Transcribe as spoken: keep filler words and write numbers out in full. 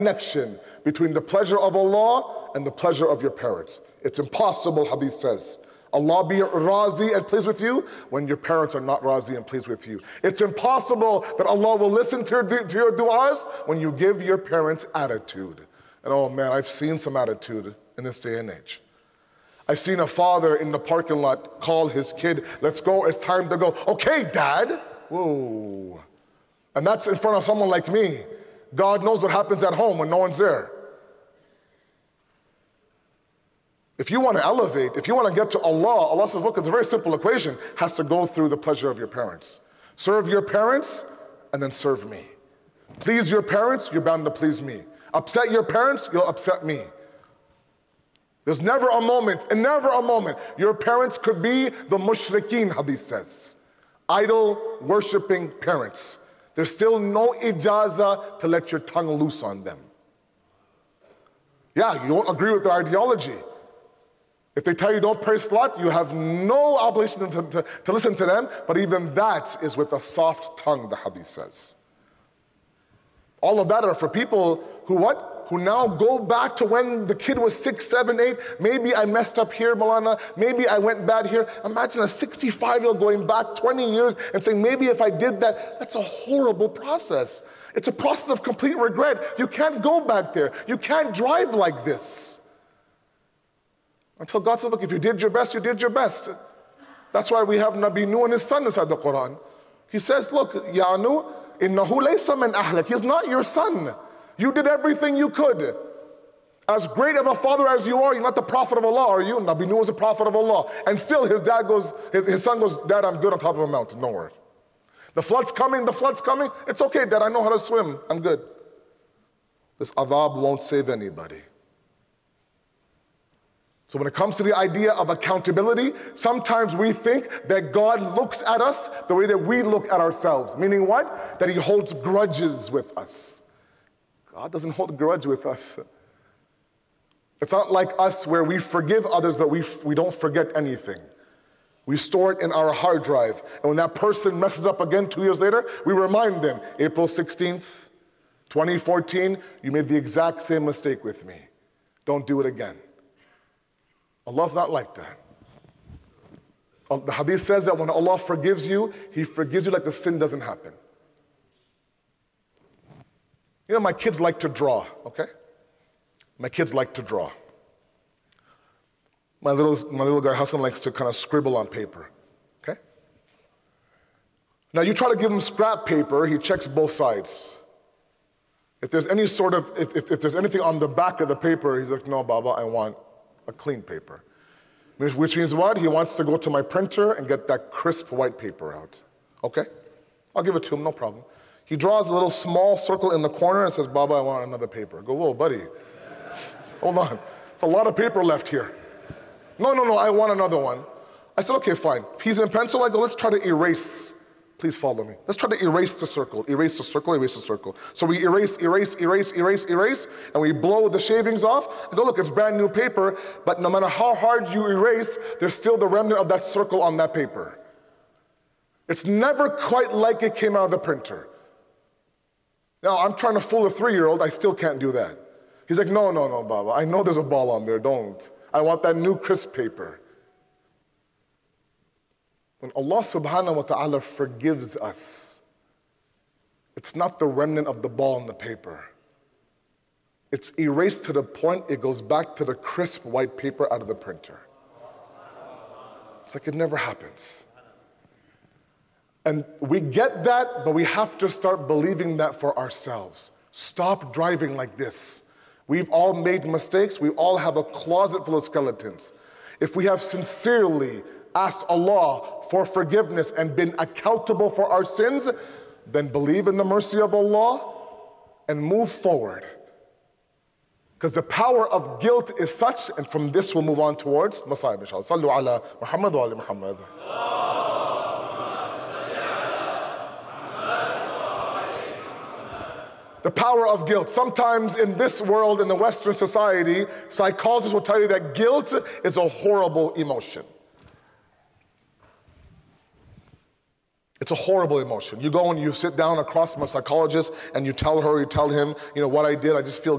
connection between the pleasure of Allah and the pleasure of your parents. It's impossible, hadith says. Allah be razi and pleased with you when your parents are not razi and pleased with you. It's impossible that Allah will listen to your, to your du'as when you give your parents attitude. And oh man, I've seen some attitude in this day and age. I've seen a father in the parking lot call his kid, let's go, it's time to go. Okay, dad. Whoa. And that's in front of someone like me. God knows what happens at home when no one's there. If you want to elevate, if you want to get to Allah, Allah says, look, it's a very simple equation. Has to go through the pleasure of your parents. Serve your parents, and then serve me. Please your parents, you're bound to please me. Upset your parents, you'll upset me. There's never a moment, and never a moment, your parents could be the mushrikeen, hadith says. Idol worshipping parents. There's still no ijazah to let your tongue loose on them. Yeah, you don't agree with their ideology. If they tell you don't pray salat, you have no obligation to, to, to listen to them, but even that is with a soft tongue, the hadith says. All of that are for people who what? Who now go back to when the kid was six, seven, eight. Maybe I messed up here, Malana. Maybe I went bad here. Imagine a sixty-five-year-old going back twenty years and saying, maybe if I did that, that's a horrible process. It's a process of complete regret. You can't go back there. You can't drive like this. Until God says, look, if you did your best, you did your best. That's why we have Nabi Nuh and his son inside the Quran. He says, look, Ya Nuh, innahu laysa min ahlak. He's not your son. You did everything you could. As great of a father as you are, you're not the prophet of Allah, are you? Nabi Nuh was a prophet of Allah. And still his dad goes, his, his son goes, Dad, I'm good on top of a mountain, no worry. The flood's coming, the flood's coming. It's okay, Dad, I know how to swim, I'm good. This adhab won't save anybody. So when it comes to the idea of accountability, sometimes we think that God looks at us the way that we look at ourselves. Meaning what? That he holds grudges with us. God doesn't hold a grudge with us. It's not like us where we forgive others, but we, we don't forget anything. We store it in our hard drive. And when that person messes up again two years later, we remind them, April sixteenth, twenty fourteen, you made the exact same mistake with me. Don't do it again. Allah's not like that. The hadith says that when Allah forgives you, he forgives you like the sin doesn't happen. You know, my kids like to draw, okay? My kids like to draw. My little, my little guy Hassan likes to kind of scribble on paper, okay? Now you try to give him scrap paper, he checks both sides. If there's any sort of, if, if, if there's anything on the back of the paper, he's like, no, Baba, I want a clean paper. Which means what? He wants to go to my printer and get that crisp white paper out. Okay? I'll give it to him, no problem. He draws a little small circle in the corner and says, Baba, I want another paper. I go, whoa, buddy. Hold on. It's a lot of paper left here. No, no, no, I want another one. I said, okay, fine. Piece and pencil, I go, let's try to erase. Please follow me. Let's try to erase the circle. Erase the circle, erase the circle. So we erase, erase, erase, erase, erase, and we blow the shavings off. And go, look, it's brand new paper, but no matter how hard you erase, there's still the remnant of that circle on that paper. It's never quite like it came out of the printer. Now, I'm trying to fool a three-year-old, I still can't do that. He's like, no, no, no, Baba, I know there's a ball on there, don't. I want that new crisp paper. When Allah subhanahu wa ta'ala forgives us, it's not the remnant of the ball in the paper. It's erased to the point it goes back to the crisp white paper out of the printer. It's like it never happens. And we get that, but we have to start believing that for ourselves. Stop driving like this. We've all made mistakes. We all have a closet full of skeletons. If we have sincerely asked Allah for forgiveness and been accountable for our sins, then believe in the mercy of Allah and move forward. Because the power of guilt is such, and from this we'll move on towards Masa'ib, inshallah. Sallu ala Muhammad wa ali Muhammad. The power of guilt. Sometimes in this world, in the Western society, psychologists will tell you that guilt is a horrible emotion. It's a horrible emotion. You go and you sit down across from a psychologist and you tell her, you tell him, you know, what I did, I just feel